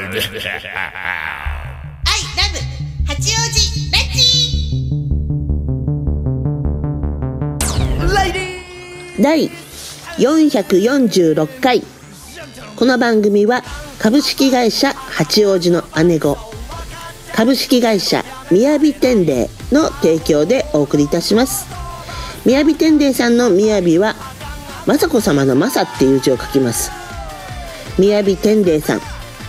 ラブ八王子レッチ第446回。この番組は株式会社八王子の姉子株式会社みやび天霊の提供でお送りいたします。みやび天霊さんのみやびは雅子様の雅っていう字を書きます。みやび天霊さん、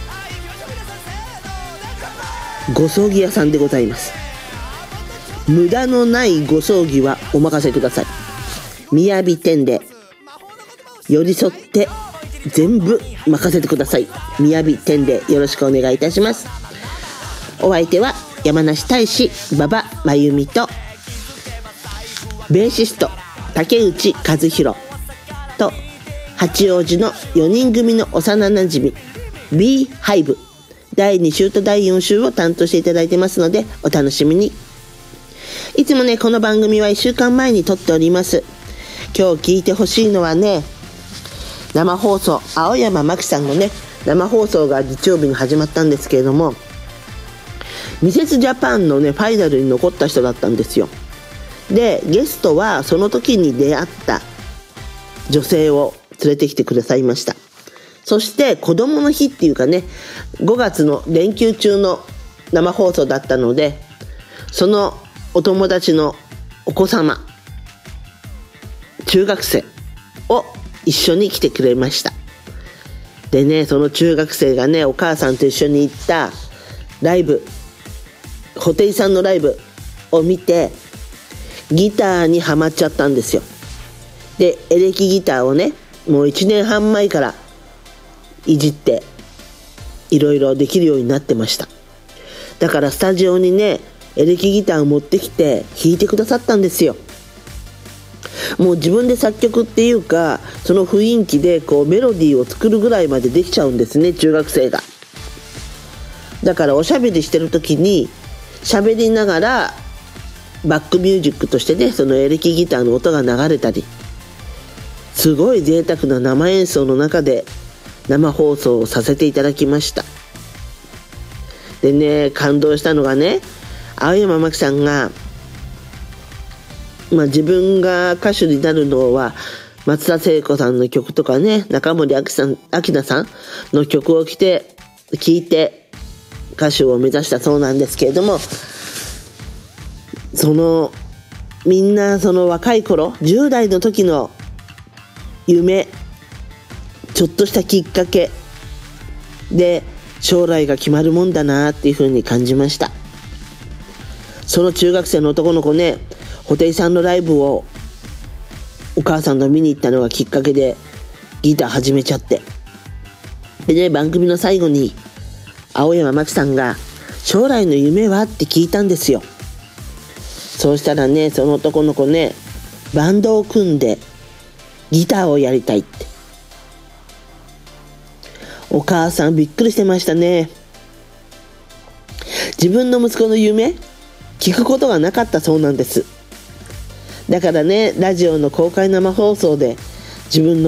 ご葬儀屋さんでございます。無駄のないご葬儀はお任せください。みやび天霊、寄り添って全部任せてください。みやび天霊、よろしくお願いいたします。お相手は山梨大使馬場真由美とベーシスト竹内和弘と八王子の4人組の幼なじみ B ハイブ第2週と第4週を担当していただいてますのでお楽しみに。いつもね、この番組は1週間前に撮っております。今日聞いてほしいのはね、生放送、青山真紀さんのね生放送が日曜日に始まったんですけれども、ミセスジャパンのねファイナルに残った人だったんですよ。でゲストはその時に出会った女性を連れてきてくださいました。そして子供の日っていうかね、5月の連休中の生放送だったので、そのお友達のお子様、中学生を一緒に来てくれました。でね、その中学生がね、お母さんと一緒に行ったライブ、布袋さんのライブを見てギターにハマっちゃったんですよ。でエレキギターをね、もう1年半前からいじっていろいろできるようになってました。だからスタジオにねエレキギターを持ってきて弾いてくださったんですよ。もう自分で作曲っていうか、その雰囲気でこうメロディーを作るぐらいまでできちゃうんですね、中学生が。だからおしゃべりしてる時に喋りながらバックミュージックとしてね、そのエレキギターの音が流れたり、すごい贅沢な生演奏の中で生放送をさせていただきました。でね、感動したのがね、青山真紀さんが、自分が歌手になるのは松田聖子さんの曲とかね、中森明菜さんの曲を聴いて歌手を目指したそうなんですけれども、みんなその若い頃10代の時の夢、ちょっとしたきっかけで将来が決まるもんだなっていう風に感じました。その中学生の男の子ね、布袋さんのライブをお母さんが見に行ったのがきっかけでギター始めちゃって、でね、番組の最後に青山真紀さんが将来の夢はって聞いたんですよ。そうしたらね、その男の子ね、バンドを組んでギターをやりたいって。お母さんびっくりしてましたね。自分の息子の夢聞くことがなかったそうなんです。だからね、ラジオの公開生放送で自分の